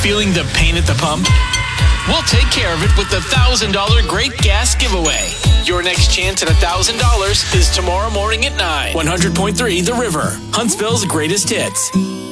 Feeling the pain at the pump? We'll take care of it with the $1,000 Great Gas Giveaway. Your next chance at $1,000 is tomorrow morning at 9. 100.3 The River, Huntsville's greatest hits.